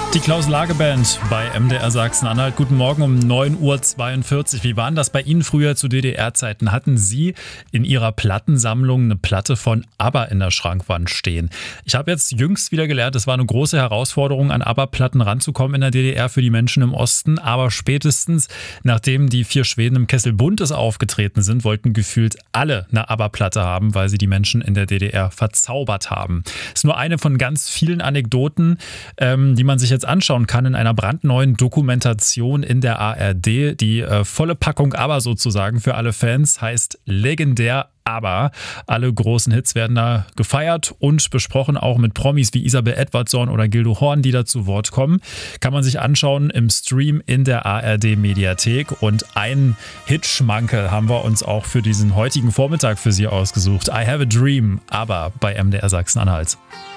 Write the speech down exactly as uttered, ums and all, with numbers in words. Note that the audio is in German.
Die Klaus-Lage-Band bei M D R Sachsen-Anhalt. Guten Morgen um neun Uhr zweiundvierzig. Wie waren das bei Ihnen früher zu D D R-Zeiten? Hatten Sie in Ihrer Plattensammlung eine Platte von ABBA in der Schrankwand stehen? Ich habe jetzt jüngst wieder gelernt, es war eine große Herausforderung, an ABBA-Platten ranzukommen in der D D R für die Menschen im Osten. Aber spätestens, nachdem die vier Schweden im Kessel Buntes aufgetreten sind, wollten gefühlt alle eine ABBA-Platte haben, weil sie die Menschen in der D D R verzaubert haben. Das ist nur eine von ganz vielen Anekdoten, ähm, die man sich jetzt anschauen kann in einer brandneuen Dokumentation in der A R D. Die äh, volle Packung ABBA sozusagen für alle Fans heißt Legendär ABBA. Alle großen Hits werden da gefeiert und besprochen, auch mit Promis wie Isabel Edwardson oder Gildo Horn, die da zu Wort kommen. Kann man sich anschauen im Stream in der A R D-Mediathek. Und einen Hitschmankel haben wir uns auch für diesen heutigen Vormittag für Sie ausgesucht. I Have a Dream, ABBA bei M D R Sachsen-Anhalt.